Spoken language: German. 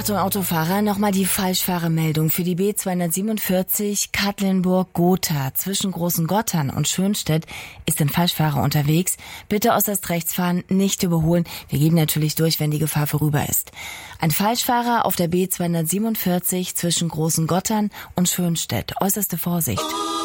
Achtung Autofahrer, nochmal die Falschfahrermeldung für die B247 Katlenburg-Gotha. Zwischen Großen Gottern und Schönstedt ist ein Falschfahrer unterwegs. Bitte äußerst rechts fahren, nicht überholen. Wir geben natürlich durch, wenn die Gefahr vorüber ist. Ein Falschfahrer auf der B247 zwischen Großen Gottern und Schönstedt. Äußerste Vorsicht.